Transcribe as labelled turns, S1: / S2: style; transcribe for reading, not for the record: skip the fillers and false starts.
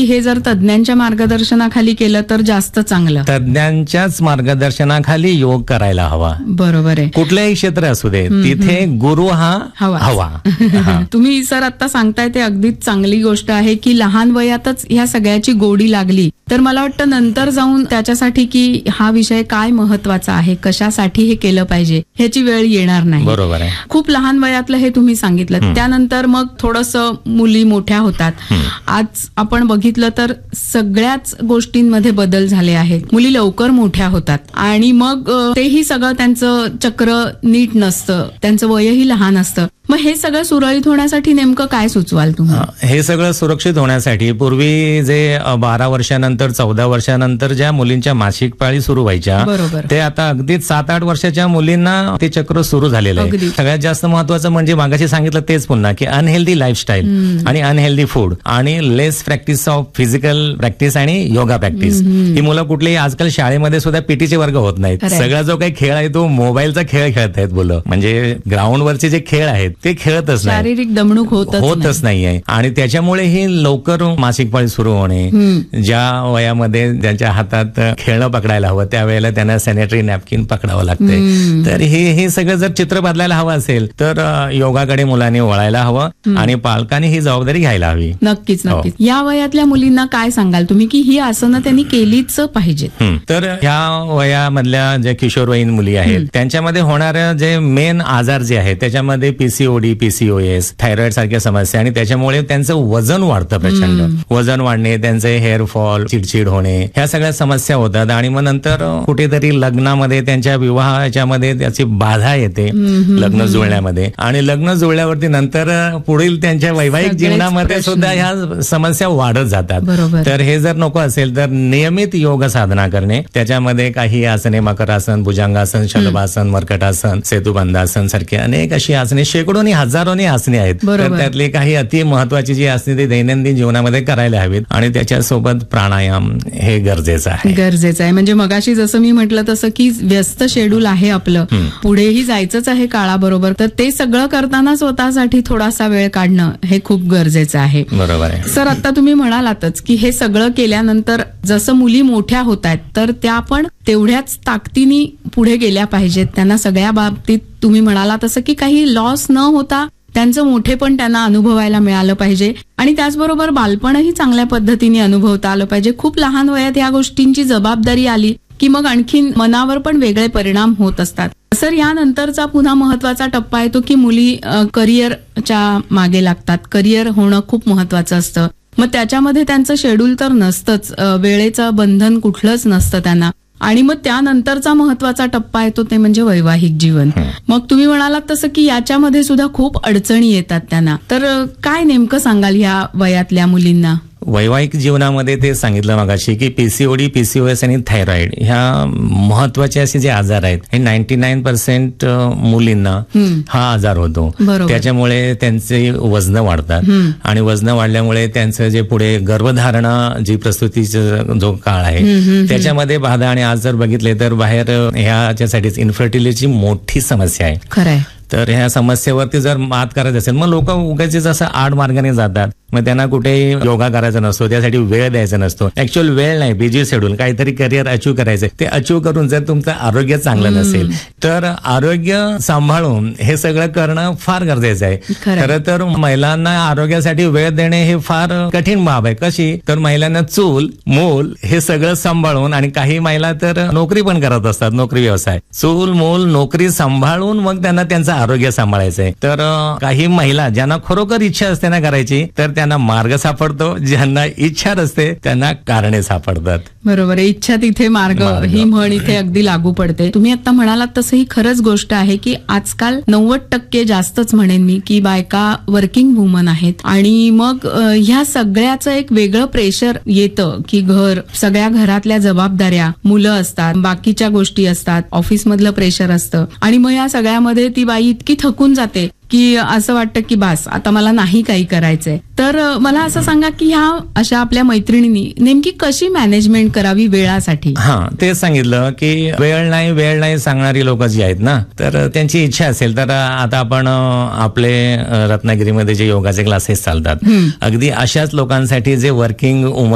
S1: हे जर तज्ञांच्या मार्गदर्शनाखाली केलं तर जास्त चांगलं.
S2: तज्ञांच्याच मार्गदर्शनाखाली योग करायला हवा.
S1: बरोबर आहे.
S2: कुठल्याही क्षेत्र असू दे तिथे गुरु हा हवा.
S1: तुम्ही सर आता सांगताय ते अगदीच चांगली गोष्ट आहे की लहान वयातच ह्या सगळ्याची गोडी लागली तर मला वाटतं नंतर जाऊन त्याच्यासाठी की हा विषय काय महत्वाचा आहे, कशासाठी हे केलं पाहिजे ह्याची वेळ येणार नाही.
S2: बरोबर आहे.
S1: खूप लहान वयातलं हे तुम्ही सांगितलं. त्यानंतर मग थोडंसं मुली मोठ्या होतात. आज आपण बघितलं तर सगळ्याच गोष्टींमध्ये बदल झाले आहेत. मुली लवकर मोठ्या होतात आणि मग तेही सगळं त्यांचं चक्र नीट नसतं, त्यांचं वयही लहान असतं. मग हे सगळं सुरळीत होण्यासाठी नेमकं काय सुचवाल तुम्ही?
S2: हे सगळं सुरक्षित होण्यासाठी पूर्वी जे 12 वर्षानंतर 14 वर्षानंतर ज्या मुलींच्या मासिक पाळी सुरू व्हायच्या ते आता अगदी 7-8 वर्षाच्या मुलींना ते चक्र सुरू झालेलं आहे. सगळ्यात जास्त महत्वाचं म्हणजे मागाशी सांगितलं तेच पुन्हा की अनहेल्दी लाईफस्टाईल आणि अनहेल्दी फूड आणि लेस प्रॅक्टिस ऑफ फिजिकल प्रॅक्टिस आणि योगा प्रॅक्टिस. ही मुलं कुठलेही आजकाल शाळेमध्ये सुद्धा पीटीचे वर्ग होत नाहीत. सगळा जो काही खेळ आहे तो मोबाईलचा खेळ खेळत आहेत मुलं. म्हणजे ग्राउंडवरचे जे खेळ आहेत ते खेळतच नाही,
S1: शारीरिक दमणूक होतच
S2: नाहीये. आणि त्याच्यामुळे ही लवकर मासिक पाळी सुरू होणे, ज्या वयामध्ये ज्यांच्या हातात खेळणं पकडायला हवं त्यावेळेला त्यांना सॅनिटरी नॅपकिन पकडावं लागते. तर हे सगळं जर चित्र बदलायला हवं असेल तर योगाकडे मुलांनी वळायला हवं आणि पालकांनी ही जबाबदारी घ्यायला हवी.
S1: नक्कीच. या वयातल्या मुलींना काय सांगाल तुम्ही की ही आसनं त्यांनी केलीच पाहिजेत?
S2: तर ह्या वयामधल्या ज्या किशोरवयीन मुली आहेत त्यांच्यामध्ये होणाऱ्या जे मेन आजार जे आहेत त्याच्यामध्ये पीसीओडी, पीसीओएस, थायरॉइड सारख्या समस्या आणि त्याच्यामुळे त्यांचं वजन वाढतं प्रचंड. वजन वाढणे, त्यांचे हेअर फॉल, चिडचिड होणे, ह्या सगळ्या समस्या होतात. आणि मग नंतर कुठेतरी लग्नामध्ये त्यांच्या विवाहाच्यामध्ये त्याची बाधा येते लग्न जुळण्यामध्ये. आणि लग्न जुळल्यावरती नंतर पुढील त्यांच्या वैवाहिक जीवनामध्ये सुद्धा ह्या समस्या वाढत जातात. तर हे जर नको असेल तर नियमित योग साधना करणे, त्याच्यामध्ये काही आसने, मकरासन, भुजंगासन, शलभासन, मर्कटासन, सेतुबंधासन सारखी अनेक अशी आसने, शेकडोनी हजारोनी आसने आहेत. तर त्यातली काही अति महत्वाची जी आसने ती दैनंदिन जीवनामध्ये करायला हवीत आणि त्याच्यासोबत प्राणायाम हे गरजेचं आहे.
S1: म्हणजे मगाशी जसं मी म्हटलं तसं की व्यस्त शेड्यूल आहे आपलं, पुढेही जायचंच आहे काळाबरोबर, तर ते सगळं करताना स्वतःसाठी थोडासा वेळ काढणं हे खूप गरजेचं आहे.
S2: बरोबर आहे
S1: सर. आता तुम्ही म्हणालातच की हे सगळं केल्यानंतर जसं मुली मोठ्या होत आहेत तर त्या पण तेवढ्याच ताकदीने पुढे गेल्या पाहिजेत. त्यांना सगळ्या बाबतीत तुम्ही म्हणाला तसं की काही लॉस न होता त्यांचं मोठेपण त्यांना अनुभवायला मिळालं पाहिजे आणि त्याचबरोबर बालपणही चांगल्या पद्धतीने अनुभवता आलं पाहिजे. खूप लहान वयात या गोष्टींची जबाबदारी आली की मग आणखीन मनावर पण वेगळे परिणाम होत असतात. सर, यानंतरचा पुन्हा महत्वाचा टप्पा येतो की मुली करिअरच्या मागे लागतात. करिअर होणं खूप महत्वाचं असतं. मग त्याच्यामध्ये त्यांचं शेड्यूल तर नसतंच, वेळेचं बंधन कुठलंच नसतं त्यांना. आणि मग त्यानंतरचा महत्वाचा टप्पा येतो ते म्हणजे वैवाहिक जीवन. मग तुम्ही म्हणालात तसं की याच्यामध्ये सुद्धा खूप अडचणी येतात त्यांना, तर काय नेमकं सांगाल ह्या वयातल्या मुलींना?
S2: वैवाहिक जीवनामध्ये ते सांगितलं मगाशी की पीसीओडी, पीसीओएस आणि थायरॉइड ह्या महत्वाचे असे जे आजार आहेत हे 99% मुलींना हा आजार होतो. त्याच्यामुळे त्यांचे वजन वाढतात आणि वजन वाढल्यामुळे त्यांचं जे पुढे गर्भधारणा जी प्रसूतीचा जो काळ आहे त्याच्यामध्ये बाधा. आणि आज जर बघितले तर बाहेर ह्याच्यासाठीच इन्फर्टिलिटीची मोठी समस्या आहे.
S1: खरंय.
S2: तर ह्या समस्येवरती जर मात करायचं असेल मग लोक उगाचीच असं आड मार्गाने जातात. मग त्यांना कुठेही योगा करायचा नसतो, त्यासाठी वेळ द्यायचा नसतो. ऍक्च्युअल वेळ नाही, बिझी शेड्यूल, काहीतरी करिअर अचीव करायचंय. ते अचीव करून जर तुमचं आरोग्य चांगलं नसेल तर आरोग्य सांभाळून हे सगळं करणं फार गरजेचं आहे. खरं तर महिलांना आरोग्यासाठी वेळ देणे हे फार कठीण बाब आहे. कशी तर महिलांना चूल मूल हे सगळं सांभाळून, आणि काही महिला तर नोकरी पण करत असतात, नोकरी व्यवसाय, चूल मूल नोकरी सांभाळून मग त्यांना त्यांचं आरोग्य सांभाळायचंय. तर काही महिला ज्यांना खरोखर इच्छा असते ना करायची तर त्यांना मार्ग सापडतो, ज्यांना इच्छा नसते त्यांना कारणे सापडतात.
S1: बरोबर आहे. इच्छा तिथे मार्ग ही म्हण इथे अगदी लागू पडते. तुम्ही आता म्हणालात तसं ही खरंच गोष्ट आहे की आजकाल 90% जास्तच म्हणेन मी की बायका वर्किंग वुमन आहेत आणि मग ह्या सगळ्याचं एक वेगळं प्रेशर येतं की घर, सगळ्या घरातल्या जबाबदाऱ्या, मुलं असतात, बाकीच्या गोष्टी असतात, ऑफिस मधलं प्रेशर असतं आणि मग या सगळ्यामध्ये ती बाई इतकी थकून जाते की असं वाटतं की बस आता मला नाही काही करायचंय. तर मला असं सांगा की ह्या अशा आपल्या मैत्रिणींनी नेमकी कशी मॅनेजमेंट करावी वेळासाठी?
S2: तेच सांगितलं की वेळ नाही सांगणारी लोक जी आहेत ना, तर त्यांची इच्छा असेल तर आता आपण आपले रत्नागिरीमध्ये जे योगाचे क्लासेस चालतात अगदी अशाच लोकांसाठी जे वर्किंग